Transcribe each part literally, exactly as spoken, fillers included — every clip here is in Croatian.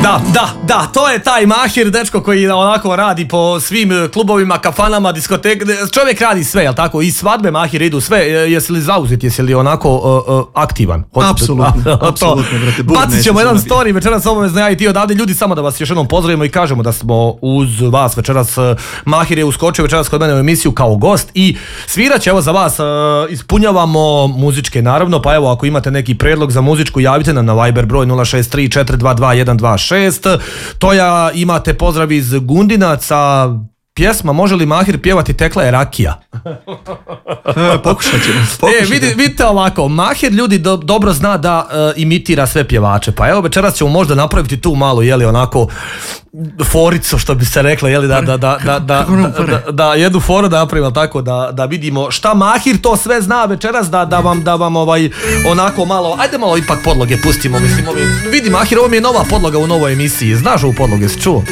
Da, da, da, to je taj Mahir, dečko koji onako radi po svim klubovima, kafanama, diskoteke, čovjek radi sve, jel tako? I svadbe Mahir idu sve, jesi li zauzet, jesi li onako uh, uh, aktivan? Apsolutno, apsolutno, brate. Bacit ćemo jedan story večeras obavezno ja i ti odavde, ljudi, samo da vas još jednom pozdravimo i kažemo da smo uz vas večeras. Mahir je uskočio večeras kod mene u emisiju kao gost i svirat će, evo za vas, uh, ispunjavamo muzičke naravno, pa evo ako imate neki predlog za muzičku, javite nam na Viber broj nula šest tri četiri dva dva jedan dva šest. Toja, imate pozdrav iz Gundinaca, pjesma Može li Mahir pjevati Tekla je rakija. E, pokušat ćemo. E, vidi, vidite ovako, Mahir ljudi do, dobro zna da uh, imitira sve pjevače, pa evo večeras ćemo možda napraviti tu malo, jeli onako foricu, što bi se rekla, jeli da, da, da, da, da, da, da jednu foru da napravimo tako da, da vidimo šta Mahir to sve zna večeras, da, da vam, da vam ovaj, onako malo, ajde malo ipak podloge pustimo, mislim, ovi, vidi Mahir, ovo mi je nova podloga u novoj emisiji, znaš ovu podlogu, jesi čuo?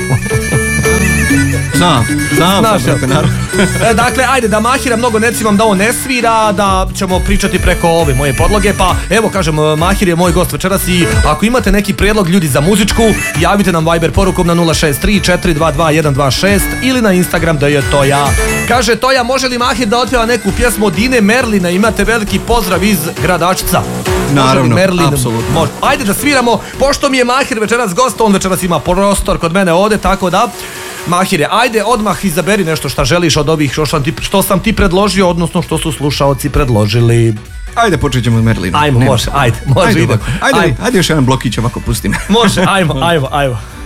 Znam, znam, Znaš, brate, naravno. E, dakle, ajde, da Mahira mnogo ne cimam, da on ne svira, da ćemo pričati preko ove moje podloge, pa evo kažem, Mahir je moj gost večeras i ako imate neki prijedlog ljudi za muzičku, javite nam Viber porukom na nula šest tri četiri dva dva jedan dva šest ili na Instagram da je Toja. Kaže Toja, može li Mahir da otpjeva neku pjesmu od Ine Merlina, imate veliki pozdrav iz Gradačca. Naravno, Merlin, apsolutno. može. Ajde da sviramo, pošto mi je Mahir večeras gost, on večeras ima prostor kod mene ovdje, tako da Mahire, ajde odmah izaberi nešto što želiš od ovih što sam ti, što sam ti predložio, odnosno što su slušaoci predložili. Ajde, počet ćemo od Merlina. Ajmo, može, ajde, može, ajde, ide. ajde, ajde, ajde još jedan blokić ovako pustim. Može, ajmo, ajmo, ajmo.